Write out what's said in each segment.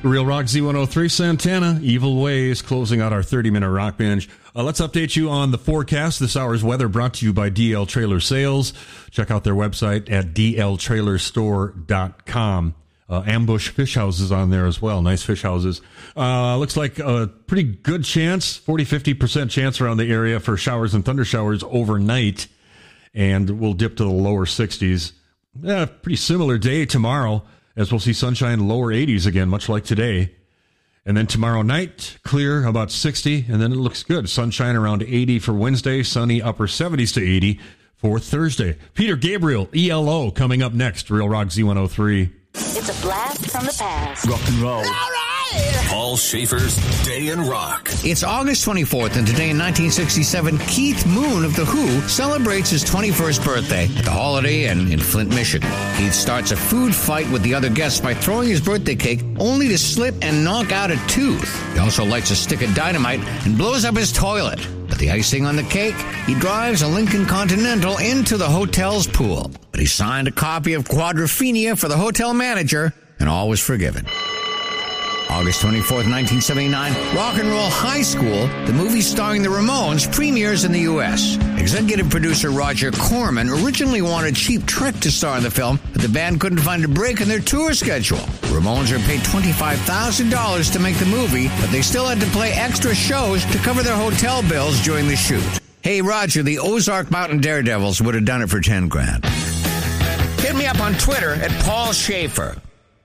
Real Rock Z103 Santana, Evil Ways, closing out our 30-minute rock binge. Let's update you on the forecast. This hour's weather brought to you by DL Trailer Sales. Check out their website at dltrailerstore.com. Ambush fish houses on there as well. Nice fish houses. Looks like a pretty good chance, 40-50% chance around the area for showers and thunder showers overnight. And we'll dip to the lower 60s. Pretty similar day tomorrow, as we'll see sunshine, lower 80s again, much like today. And then tomorrow night, clear, about 60, and then it looks good. Sunshine around 80 for Wednesday, sunny upper 70s to 80 for Thursday. Peter Gabriel, ELO, coming up next, Real Rock Z103. It's a blast from the past. Rock and roll. All right! Paul Schaefer's Day in Rock. It's August 24th, and today in 1967, Keith Moon of The Who celebrates his 21st birthday at the Holiday Inn in Flint, Michigan. Keith starts a food fight with the other guests by throwing his birthday cake only to slip and knock out a tooth. He also lights a stick of dynamite and blows up his toilet. But the icing on the cake, he drives a Lincoln Continental into the hotel's pool. But he signed a copy of Quadrophenia for the hotel manager, and all was forgiven. August 24th, 1979, Rock and Roll High School, the movie starring the Ramones, premieres in the U.S. Executive producer Roger Corman originally wanted Cheap Trick to star in the film, but the band couldn't find a break in their tour schedule. The Ramones were paid $25,000 to make the movie, but they still had to play extra shows to cover their hotel bills during the shoot. Hey, Roger, the Ozark Mountain Daredevils would have done it for $10,000. Hit me up on Twitter at Paul Schaefer.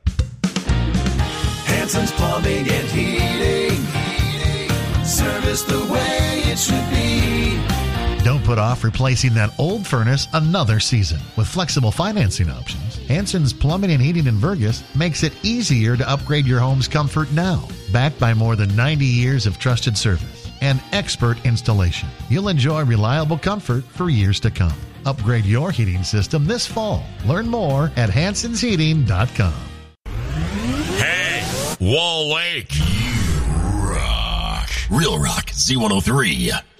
Hanson's Plumbing and Heating. Service the way it should be. Don't put off replacing that old furnace another season. With flexible financing options, Hanson's Plumbing and Heating in Vergas makes it easier to upgrade your home's comfort now. Backed by more than 90 years of trusted service and expert installation, you'll enjoy reliable comfort for years to come. Upgrade your heating system this fall. Learn more at hansonsheating.com. Wall Lake. You rock. Real Rock Z103.